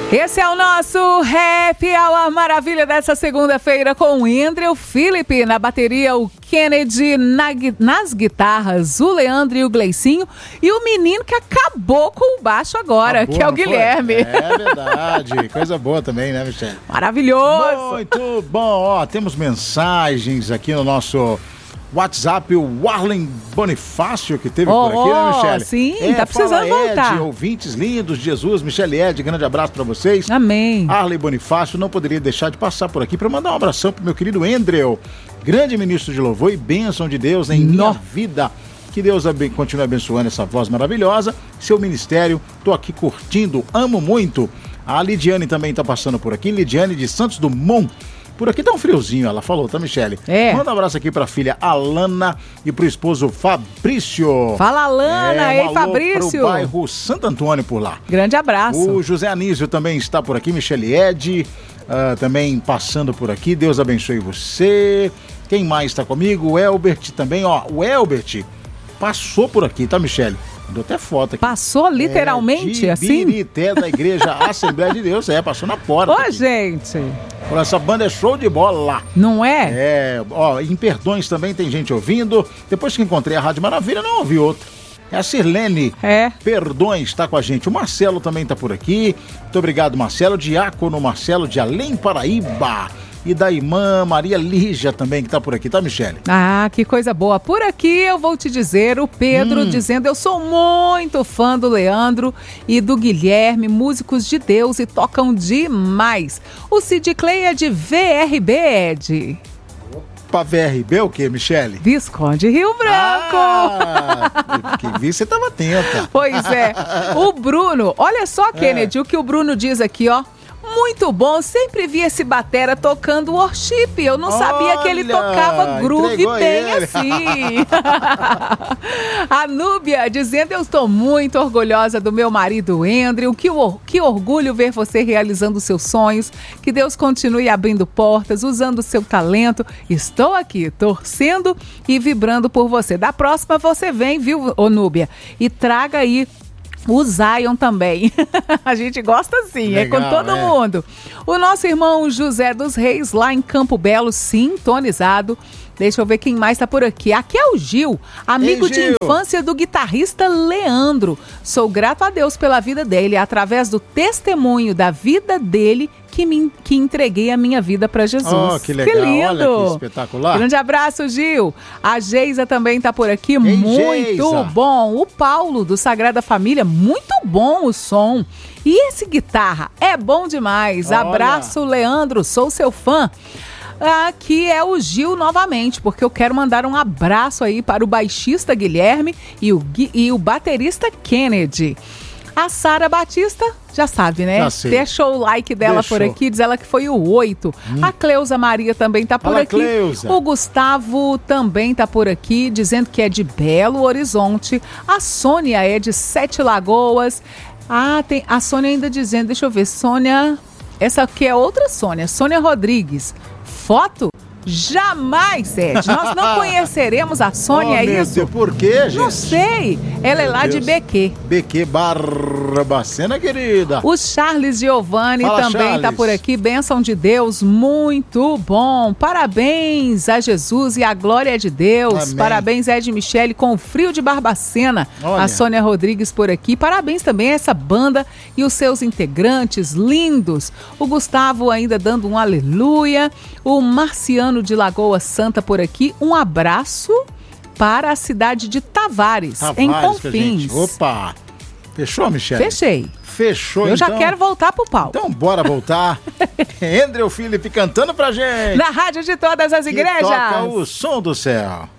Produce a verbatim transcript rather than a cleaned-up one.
Esse é o nosso Happy Hour maravilha dessa segunda-feira com o Andrew Felipe na bateria, o Kennedy na, nas guitarras, o Leandro e o Gleicinho e o menino que acabou com o baixo agora, acabou, que é o Guilherme. Foi? É verdade, coisa boa também, né, Michele? Maravilhoso! Muito bom, ó, temos mensagens aqui no nosso WhatsApp, o Warlen Bonifácio que teve oh, por aqui, né, Michele? Sim, é, tá precisando fala, voltar. Ed, ouvintes lindos, Jesus, Michele Ed, grande abraço pra vocês. Amém. Arley Bonifácio, não poderia deixar de passar por aqui para mandar um abração pro meu querido Andrew, grande ministro de louvor e bênção de Deus em minha vida. Que Deus aben- continue abençoando essa voz maravilhosa, seu ministério, tô aqui curtindo, amo muito. A Lidiane também tá passando por aqui, Lidiane de Santos Dumont. Por aqui tá um friozinho, ela falou, tá, Michele? É. Manda um abraço aqui pra filha Alana e pro esposo Fabrício. Fala, Alana, é, um ei, Fabrício. Pro bairro Santo Antônio por lá. Grande abraço. O José Anísio também está por aqui, Michele Ed, uh, também passando por aqui, Deus abençoe você. Quem mais está comigo? O Elbert também, ó, o Elbert passou por aqui, tá, Michele? Deu até foto aqui. Passou literalmente, é, de assim? Birité, da Igreja Assembleia de Deus, é, passou na porta. Ô, aqui. gente. Olha, essa banda é show de bola. Não é? É, ó, em Perdões também tem gente ouvindo. Depois que encontrei a Rádio Maravilha, não ouvi outra. É a Sirlene. É. Perdões está com a gente. O Marcelo também está por aqui. Muito obrigado, Marcelo. Diácono Marcelo de Além Paraíba. E da irmã Maria Lígia também, que tá por aqui, tá, Michele? Ah, que coisa boa. Por aqui eu vou te dizer, o Pedro hum. dizendo, eu sou muito fã do Leandro e do Guilherme, músicos de Deus e tocam demais. O Cid Clay é de V R B, Ed. Opa, V R B o quê, Michele? Visconde Rio Branco. Ah, que vi, você tava atenta. Pois é. O Bruno, olha só, Kennedy, é. o que o Bruno diz aqui, ó. Muito bom, sempre vi esse batera tocando worship, eu não Olha, sabia que ele tocava groove bem ele. assim. A Núbia dizendo, eu estou muito orgulhosa do meu marido Andrew, que, que orgulho ver você realizando seus sonhos, que Deus continue abrindo portas, usando o seu talento, estou aqui torcendo e vibrando por você. Da próxima você vem, viu, ô Núbia, e traga aí o Zion também. A gente gosta assim, Legal, é com todo é. mundo. O nosso irmão José dos Reis, lá em Campo Belo, sintonizado. Deixa eu ver quem mais está por aqui. Aqui é o Gil, amigo Ei, Gil. de infância do guitarrista Leandro. Sou grato a Deus pela vida dele, através do testemunho da vida dele, que, me, que entreguei a minha vida para Jesus. Oh, que legal, que lindo. Olha que espetacular. Grande abraço, Gil. A Geisa também está por aqui, Ei, muito Geisa. bom. O Paulo, do Sagrada Família, muito bom o som. E esse guitarra é bom demais. Olha. Abraço, Leandro, sou seu fã. Aqui é o Gil novamente, porque eu quero mandar um abraço aí para o baixista Guilherme e o, e o baterista Kennedy. A Sara Batista, já sabe, né? Já sei. Deixou o like dela Deixou. por aqui, diz ela que foi o oito. Hum. A Cleusa Maria também tá por Olá, aqui. Cleusa. O Gustavo também tá por aqui, dizendo que é de Belo Horizonte. A Sônia é de Sete Lagoas. Ah, tem a Sônia ainda dizendo, deixa eu ver, Sônia... Essa aqui é outra Sônia, Sônia Rodrigues. Foto? Jamais, Ed. Nós não conheceremos a Sônia, oh, é isso? Deus, por quê, gente? Não sei. Ela meu é lá Deus. de B Q. B Q Barbacena, querida. O Charles Giovanni Fala, também Charles. tá por aqui. Bênção de Deus, muito bom. Parabéns a Jesus e a glória de Deus. Amém. Parabéns, Ed Michele, com o frio de Barbacena. Olha. A Sônia Rodrigues por aqui. Parabéns também a essa banda e os seus integrantes lindos. O Gustavo ainda dando um aleluia. O Marciano de Lagoa Santa por aqui, um abraço para a cidade de Tavares, Tavares em Confins. Opa! Fechou, Michele? Fechei. Fechou, Eu então. já quero voltar pro palco. Então bora voltar. Andrew Felipe cantando pra gente. Na rádio de todas as igrejas. Que toca o som do céu.